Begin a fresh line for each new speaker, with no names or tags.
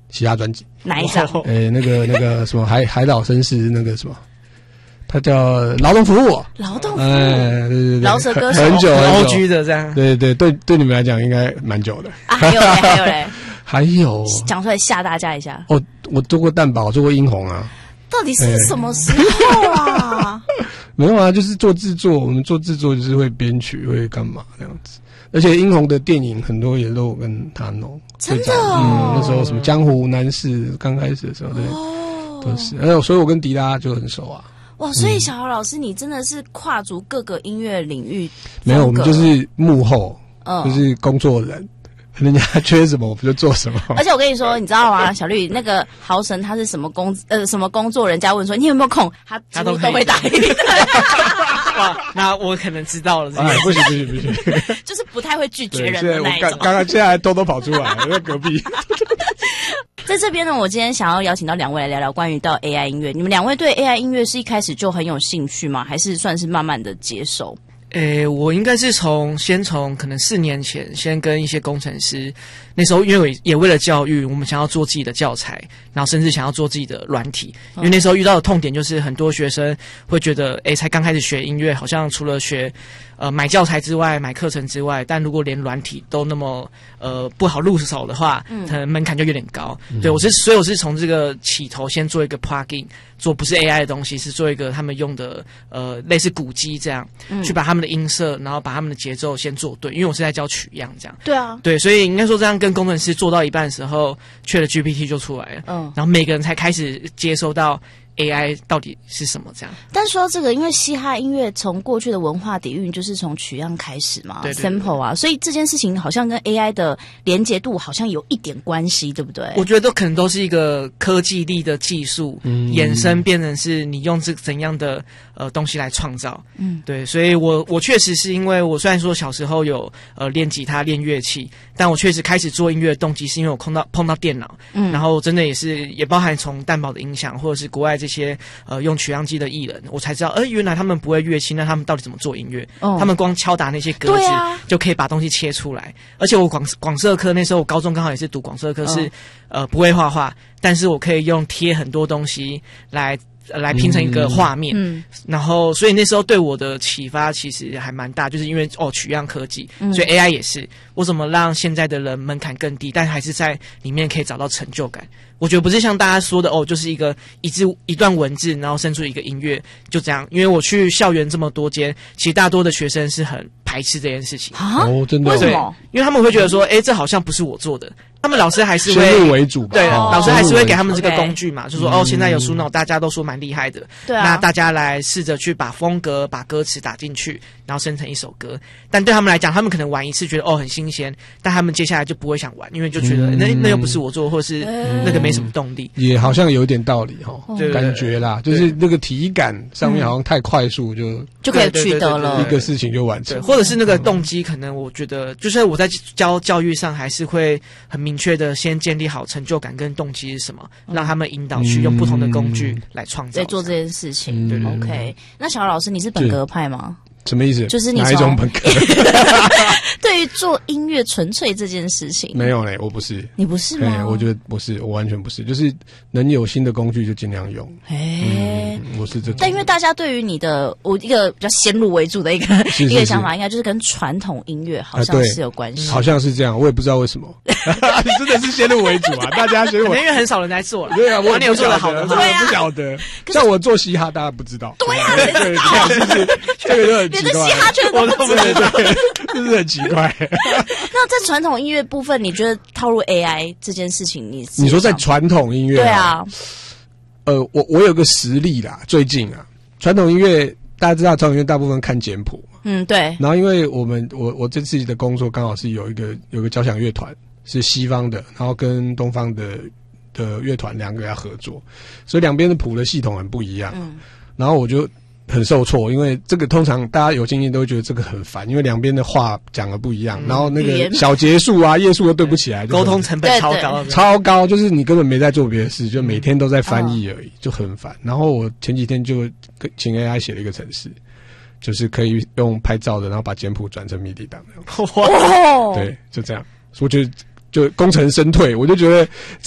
嘻哈专辑。
哪一张？
那个什么海岛绅士那个什么，他叫劳动服务。
劳动服务，
对，
饶舌歌手，
很久
OG 的这样。
对，对你们来讲应该蛮久的。
啊，还有嘞，
还有
讲出来吓大家一下。
哦，我做过蛋堡，做过英红啊。
到底是什么时候啊？
没有啊，就是做制作，我们做制作就是会编曲，会干嘛这样子。而且英红的电影很多也都跟他弄，
真的哦。
那时候什么江湖男士刚开始的时候，对，都是。所以我跟迪拉就很熟啊。
哇，所以小豪老师，你真的是跨足各个音乐领域。
没有，我们就是幕后，就是工作人。人家缺什么我们就做什么。
而且我跟你说，你知道吗？小绿那个豪神他是什么工作？人家问说你有没有空，他几乎都会答应。
哇，那我可能知道了。
不行，
就是不太会拒绝人的那一种。
刚现在还偷跑出来，在隔壁。
在这边呢，我今天想要邀请到两位来聊聊关于到 AI 音乐。你们两位对 AI 音乐是一开始就很有兴趣吗？还是算是慢慢的接受？
我应该是先从可能4年前，先跟一些工程师，那时候因为也为了教育，我们想要做自己的教材，然后甚至想要做自己的软体。因为那时候遇到的痛点就是很多学生会觉得，才刚开始学音乐，好像除了学买教材之外，买课程之外，但如果连软体都那么不好入手的话，可能门槛就有点高。对，所以我是从这个起头先做一个 plugin， 做不是 AI 的东西，是做一个他们用的类似鼓机这样，去把他们的音色，然后把他们的节奏先做对。因为我是在教取样这样。
对啊，
对，所以应该说这样跟工程师做到一半的时候，ChatGPT 就出来了。然后每个人才开始接收到AI 到底是什么这样。
但说到这个，因为嘻哈音乐从过去的文化底蕴就是从取样开始嘛，
对
sample 啊，所以这件事情好像跟 AI 的连结度好像有一点关系，对不对？
我觉得可能都是一个科技力的技术衍生变成是你用这怎样的东西来创造。对，所以我确实是因为我虽然说小时候有练吉他练乐器，但我确实开始做音乐的动机是因为我碰到电脑，然后真的也包含从蛋堡的影响或者是国外这些用取样机的艺人，我才知道原来他们不会乐器，那他们到底怎么做音乐？他们光敲打那些格子就可以把东西切出来。而且我广设科那时候我高中刚好也是读广设科，是不会画画，但是我可以用贴很多东西来拼成一个画面，然后所以那时候对我的启发其实还蛮大，就是因为取样科技，所以 AI 也是我怎么让现在的人门槛更低，但还是在里面可以找到成就感。我觉得不是像大家说的就是一段文字，然后生出一个音乐就这样。因为我去校园这么多间，其实大多的学生是很排斥这件事情
啊。
真的？
为什么？
因为他们会觉得说，这好像不是我做的。他们老师还是会
先入为主吧，
对，老师还是会给他们这个工具嘛，就说现在有书脑，大家都说蛮厉害的，
对啊，
那大家来试着去把风格、把歌词打进去，然后生成一首歌。但对他们来讲，他们可能玩一次觉得很新鲜，但他们接下来就不会想玩，因为就觉得那又不是我做，或是那个没什么动力。
也好像有一点道理感觉啦，就是那个体感上面好像太快速
就可以取得了
一个事情就完成，
或者是那个动机，可能我觉得就是我在教育上还是会很明确的先建立好成就感跟动机是什么，让他们引导去用不同的工具来创造，
在做这件事情。OK， 那小老师你是本格派吗？
什么意思？
就是你
哪一种本格？
对于做音乐纯粹这件事情，
没有我不是。
你不是吗？
我觉得不是，我完全不是，就是能有新的工具就尽量用。我是这种。
但因为大家对于你的一个比较先入为主的一个想法，应该就是跟传统音乐好像是有关系，
好像是这样，我也不知道为什么。你真的是先入为主啊！大家先入，
因为很少人在做了。
对啊，我
有做的好的，
对啊，
不晓得。像我做嘻哈，大家不知道。
对啊，
这个就很奇怪。
连嘻哈圈都不知道，
就是很奇怪。
那在传统音乐部分，你觉得套入 AI 这件事情，你
说在传统音乐？
对啊。
我有个实例啦，最近传统音乐大家知道，传统音乐大部分看简谱嘛，
对。
然后因为我这次的工作刚好是有一个交响乐团是西方的，然后跟东方的乐团两个要合作，所以两边的谱的系统很不一样。然后我就很受挫，因为这个通常大家有经验都会觉得这个很烦，因为两边的话讲的不一样，然后那个小节数页数都对不起来，
沟通成本
超高，就是你根本没在做别的事，就每天都在翻译而已，就很烦。然后我前几天就请 AI 写了一个程式，就是可以用拍照的，然后把简谱转成 MIDI 档那样。对，就这样。我觉得就功成身退，我就觉得